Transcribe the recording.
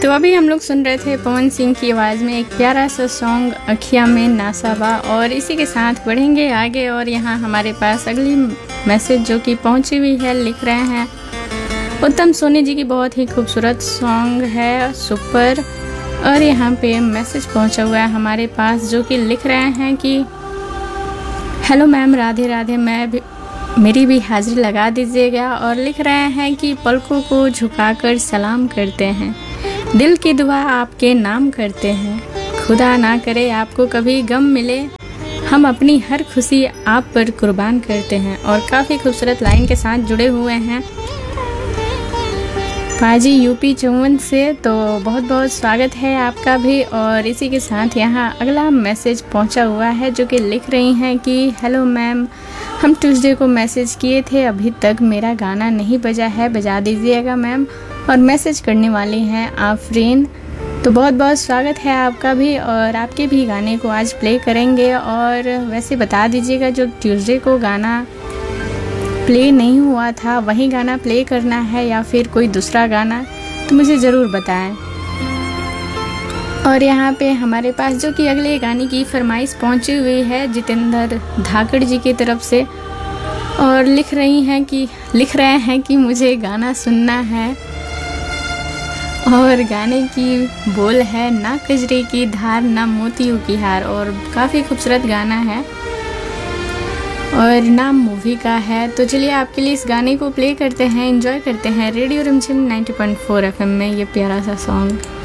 तो अभी हम लोग सुन रहे थे पवन सिंह की आवाज़ में एक प्यारा सा सॉन्ग अखियाँ में नासाबा। और इसी के साथ बढ़ेंगे आगे। और यहाँ हमारे पास अगली मैसेज जो कि पहुँची हुई है, लिख रहे हैं उत्तम सोनी जी की बहुत ही खूबसूरत सॉन्ग है सुपर। और यहाँ पे मैसेज पहुँचा हुआ है हमारे पास जो कि लिख रहे हैं कि हेलो मैम, राधे राधे, मेरी भी हाजिरी लगा दीजिएगा। और लिख रहे हैं कि पलकों को झुकाकर सलाम करते हैं, दिल की दुआ आपके नाम करते हैं, खुदा ना करे आपको कभी गम मिले, हम अपनी हर खुशी आप पर कुर्बान करते हैं। और काफ़ी खूबसूरत लाइन के साथ जुड़े हुए हैं पाजी यूपी 54 से, तो बहुत बहुत स्वागत है आपका भी। और इसी के साथ यहाँ अगला मैसेज पहुँचा हुआ है जो कि लिख रही हैं कि हेलो मैम, हम ट्यूसडे को मैसेज किए थे, अभी तक मेरा गाना नहीं बजा है, बजा दीजिएगा मैम। और मैसेज करने वाली हैं आफरीन, तो बहुत बहुत स्वागत है आपका भी। और आपके भी गाने को आज प्ले करेंगे। और वैसे बता दीजिएगा जो ट्यूसडे को गाना प्ले नहीं हुआ था वही गाना प्ले करना है या फिर कोई दूसरा गाना, तो मुझे ज़रूर बताएं। और यहाँ पे हमारे पास जो कि अगले गाने की फरमाइश पहुँची हुई है जितेंद्र धाकड़ जी की तरफ से। और लिख रहे हैं कि मुझे गाना सुनना है। और गाने की बोल है ना कजरे की धार ना मोतियों की हार। और काफ़ी खूबसूरत गाना है और नाम मूवी का है। तो चलिए आपके लिए इस गाने को प्ले करते हैं, एंजॉय करते हैं रेडियो रिमझिम 90.4 FM में ये प्यारा सा सॉन्ग।